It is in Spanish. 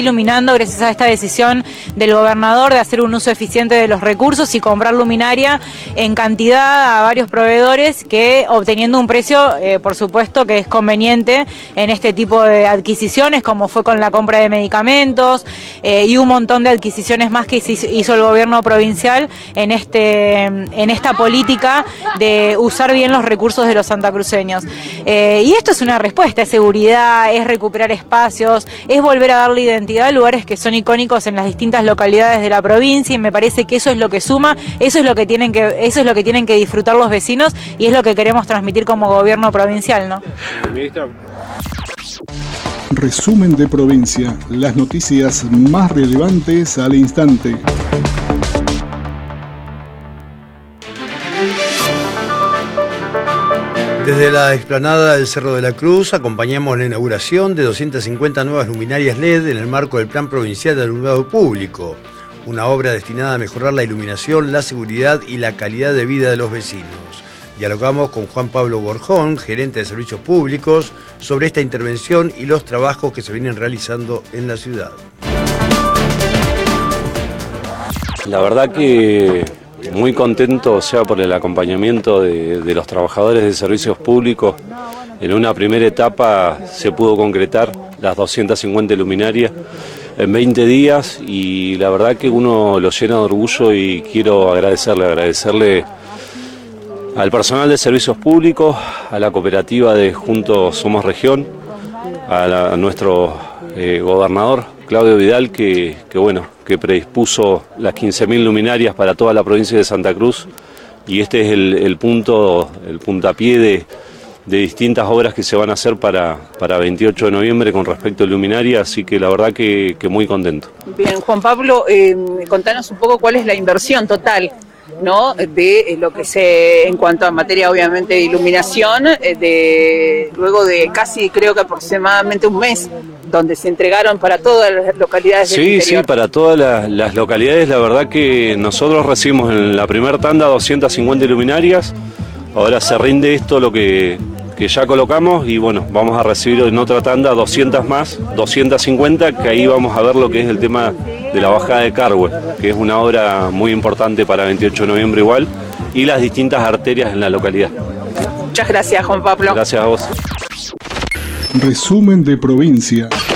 iluminando gracias a esta decisión del gobernador de hacer un uso eficiente de los recursos y comprar luminaria en cantidad a varios proveedores, que obteniendo un precio, por supuesto, que es conveniente en este tipo de adquisiciones, como fue con la compra de medicamentos y un montón de adquisiciones más que hizo el gobierno provincial en esta política de usar bien los recursos de los santacruceños. Y esto es una respuesta, es seguridad, es recuperar espacios, es volver a darle identidad a lugares que son icónicos en las distintas localidades de la provincia, y me parece que eso es lo que suma, eso es lo que tienen que disfrutar los vecinos, y es lo que queremos transmitir como gobierno provincial, ¿no? Resumen de provincia, las noticias más relevantes al instante. Desde la explanada del Cerro de la Cruz acompañamos la inauguración de 250 nuevas luminarias LED en el marco del Plan Provincial de Alumbrado Público, una obra destinada a mejorar la iluminación, la seguridad y la calidad de vida de los vecinos. Dialogamos con Juan Pablo Borjón, gerente de Servicios Públicos, sobre esta intervención y los trabajos que se vienen realizando en la ciudad. La verdad que muy contento, o sea, por el acompañamiento de los trabajadores de servicios públicos. En una primera etapa se pudo concretar las 250 luminarias en 20 días, y la verdad que uno lo llena de orgullo, y quiero agradecerle al personal de servicios públicos, a la cooperativa de Juntos Somos Región, a nuestro gobernador Claudio Vidal, que predispuso las 15.000 luminarias para toda la provincia de Santa Cruz, y este es el puntapié de distintas obras que se van a hacer para 28 de noviembre con respecto a luminaria, así que la verdad que muy contento. Bien, Juan Pablo, contanos un poco cuál es la inversión total, ¿no?, de lo que en cuanto a materia, obviamente, de iluminación, luego de casi, creo que aproximadamente un mes, donde se entregaron para todas las localidades del interior. Sí, para todas las localidades. La verdad que nosotros recibimos en la primera tanda 250 luminarias, ahora se rinde esto, lo que ya colocamos, y bueno, vamos a recibir en otra tanda 200 más, 250, que ahí vamos a ver lo que es el tema de la bajada de Carwe, que es una obra muy importante para 28 de noviembre igual, y las distintas arterias en la localidad. Muchas gracias, Juan Pablo. Gracias a vos. Resumen de provincia.